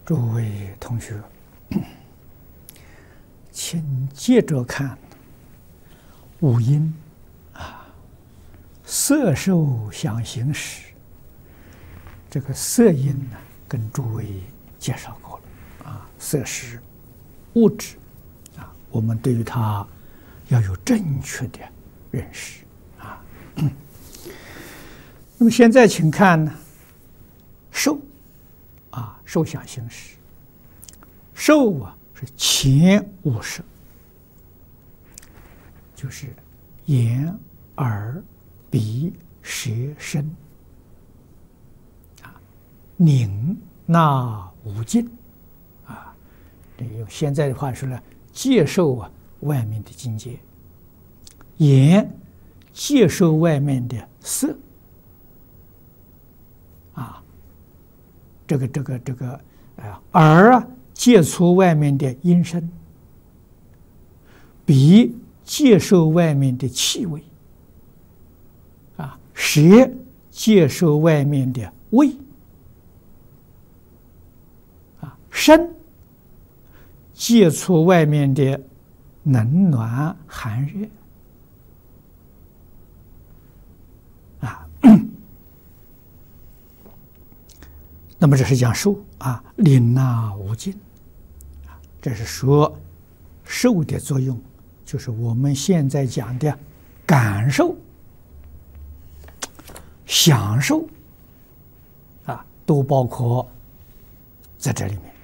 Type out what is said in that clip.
诸位同学，请接着看五阴色受想行识。这个色阴呢，跟诸位介绍过了色是物质我们对于它要有正确的认识那么现在请看呢，受受想行识，受是前五识，就是眼、耳、鼻、舌、身宁纳无尽用现在的话说呢，接受外面的境界，眼接受外面的色耳接触外面的音声，鼻接受外面的气味舌接受外面的味身接触外面的冷暖寒热那么这是讲受宁纳无尽这是说受的作用，就是我们现在讲的感受、享受都包括在这里面。